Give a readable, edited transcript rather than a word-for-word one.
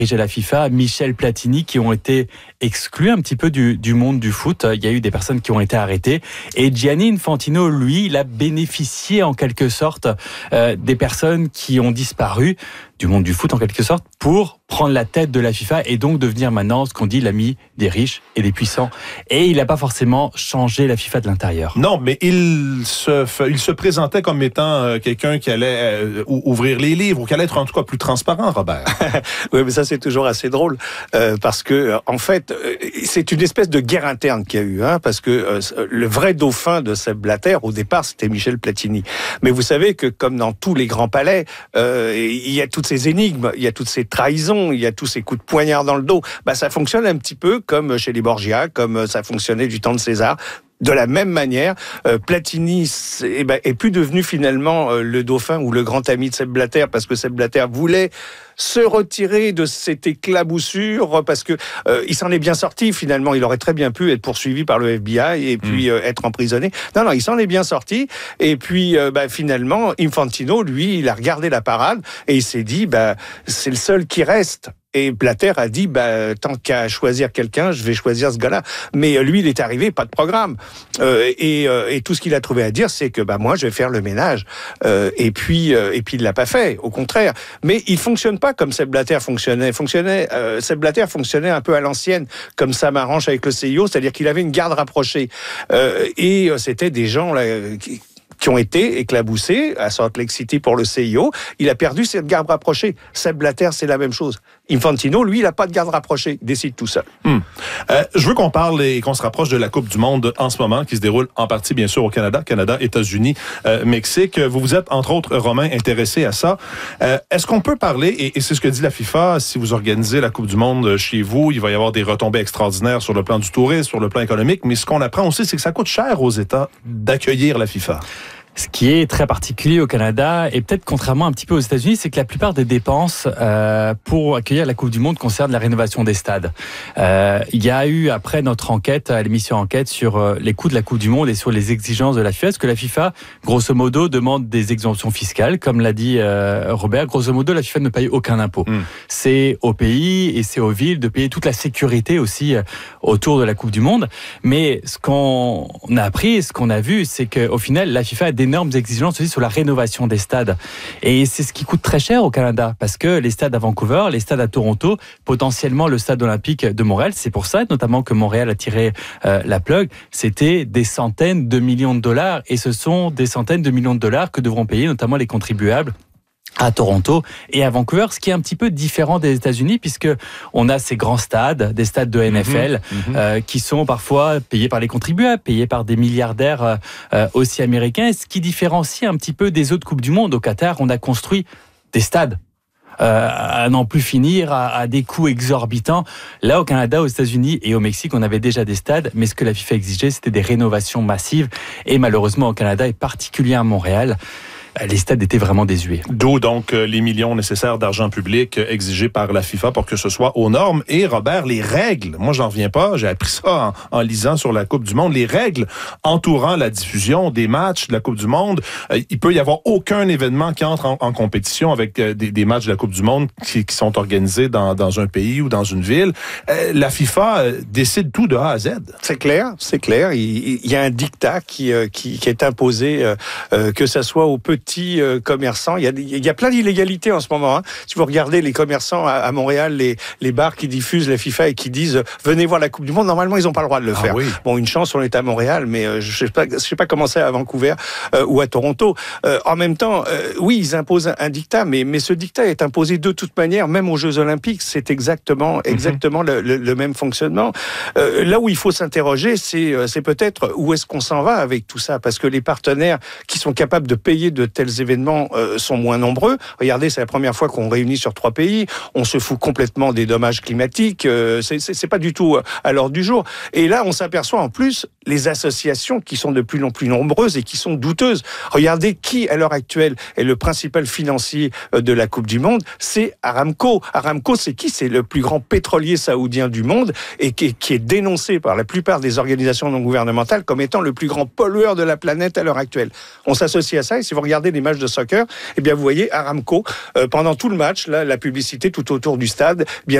dirigeait la FIFA, Michel Platini, qui ont été exclus un petit peu du monde du foot. Il y a eu des personnes qui ont été arrêtées. Et Gianni Infantino, lui, il a bénéficié en quelque sorte des personnes qui ont disparu du monde du foot en quelque sorte pour prendre la tête de la FIFA et donc devenir maintenant ce qu'on dit l'ami des riches et des puissants. Et il n'a pas forcément changé la FIFA de l'intérieur. Non, mais il se présentait comme étant quelqu'un qui allait ouvrir les livres ou qui allait être en tout cas plus transparent, Robert. Oui, mais ça c'est toujours assez drôle parce que en fait c'est une espèce de guerre interne qu'il y a eu, parce que le vrai dauphin de Sepp Blatter au départ c'était Michel Platini. Mais vous savez que comme dans tous les grands palais, il y a toutes ces énigmes, il y a toutes ces trahisons, il y a tous ces coups de poignard dans le dos. Ça fonctionne un petit peu comme chez les Borgia, comme ça fonctionnait du temps de César. De la même manière, Platini est plus devenu finalement le dauphin ou le grand ami de Sepp Blatter parce que Sepp Blatter voulait se retirer de cette éclaboussure parce que il s'en est bien sorti finalement. Il aurait très bien pu être poursuivi par le FBI et puis être emprisonné. Non, il s'en est bien sorti. Et puis finalement, Infantino, lui, il a regardé la parade et il s'est dit c'est le seul qui reste. Et Blatter a dit, tant qu'à choisir quelqu'un, je vais choisir ce gars-là. Mais lui, il est arrivé, pas de programme. Et tout ce qu'il a trouvé à dire, c'est que moi, je vais faire le ménage. Et puis il l'a pas fait, au contraire. Mais il fonctionne pas comme Sepp Blatter fonctionnait. Sepp Blatter fonctionnait un peu à l'ancienne, comme ça m'arrange avec le CIO, c'est-à-dire qu'il avait une garde rapprochée. Et c'était des gens là qui ont été éclaboussés à Salt Lake City pour le CIO. Il a perdu cette garde rapprochée. Sepp Blatter, c'est la même chose. Infantino, lui, il n'a pas de garde rapprochée. Il décide tout seul. Je veux qu'on parle et qu'on se rapproche de la Coupe du Monde en ce moment, qui se déroule en partie, bien sûr, au Canada, États-Unis, Mexique. Vous vous êtes, entre autres, Romain, intéressé à ça. Est-ce qu'on peut parler, et c'est ce que dit la FIFA, si vous organisez la Coupe du Monde chez vous, il va y avoir des retombées extraordinaires sur le plan du tourisme, sur le plan économique, mais ce qu'on apprend aussi, c'est que ça coûte cher aux États d'accueillir la FIFA. Ce qui est très particulier au Canada, et peut-être contrairement un petit peu aux États-Unis, c'est que la plupart des dépenses pour accueillir la Coupe du Monde concernent la rénovation des stades. Il y a eu, après notre enquête, l'émission Enquête sur les coûts de la Coupe du Monde et sur les exigences de la FIFA, parce que la FIFA, grosso modo, demande des exemptions fiscales. Comme l'a dit Robert, grosso modo, la FIFA ne paye aucun impôt. C'est au pays et c'est aux villes de payer toute la sécurité aussi autour de la Coupe du Monde. Mais ce qu'on a appris, ce qu'on a vu, c'est qu'au final, la FIFA a d'énormes exigences aussi sur la rénovation des stades. Et c'est ce qui coûte très cher au Canada, parce que les stades à Vancouver, les stades à Toronto, potentiellement le stade olympique de Montréal, c'est pour ça notamment que Montréal a tiré la plug, c'était des centaines de millions de dollars, et ce sont des centaines de millions de dollars que devront payer notamment les contribuables à Toronto et à Vancouver, ce qui est un petit peu différent des États-Unis, puisque on a ces grands stades, des stades de NFL, qui sont parfois payés par les contribuables, payés par des milliardaires aussi américains, et ce qui différencie un petit peu des autres Coupes du Monde. Au Qatar, on a construit des stades à n'en plus finir, à des coûts exorbitants. Là, au Canada, aux États-Unis et au Mexique, on avait déjà des stades, mais ce que la FIFA exigeait, c'était des rénovations massives, et malheureusement au Canada, et particulièrement à Montréal, les stades étaient vraiment désuets. D'où donc les millions nécessaires d'argent public exigés par la FIFA pour que ce soit aux normes. Et Robert, les règles, moi j'en reviens pas, j'ai appris ça en lisant sur la Coupe du Monde, les règles entourant la diffusion des matchs de la Coupe du Monde, il peut y avoir aucun événement qui entre en compétition avec des matchs de la Coupe du Monde qui sont organisés dans un pays ou dans une ville. La FIFA décide tout de A à Z. C'est clair. Il y a un diktat qui est imposé, que ça soit aux petits commerçants. Il y a plein d'illégalités en ce moment. Si vous regardez les commerçants à Montréal, les bars qui diffusent la FIFA et qui disent venez voir la Coupe du Monde, normalement ils n'ont pas le droit de le faire. Oui. Bon, une chance, on est à Montréal, mais je sais pas comment c'est à Vancouver ou à Toronto. En même temps, oui, ils imposent un diktat, mais ce diktat est imposé de toute manière, même aux Jeux Olympiques. C'est exactement le même fonctionnement. Là où il faut s'interroger, c'est peut-être où est-ce qu'on s'en va avec tout ça, parce que les partenaires qui sont capables de payer de tels événements sont moins nombreux. Regardez, c'est la première fois qu'on réunit sur 3 pays. On se fout complètement des dommages climatiques. C'est pas du tout à l'ordre du jour. Et là, on s'aperçoit en plus les associations qui sont de plus en plus nombreuses et qui sont douteuses. Regardez qui, à l'heure actuelle, est le principal financier de la Coupe du Monde. C'est Aramco. Aramco, c'est qui? C'est le plus grand pétrolier saoudien du monde et qui est dénoncé par la plupart des organisations non gouvernementales comme étant le plus grand pollueur de la planète à l'heure actuelle. On s'associe à ça, et si vous regardez regardez les matchs de soccer, eh bien vous voyez Aramco pendant tout le match, là, la publicité tout autour du stade, eh bien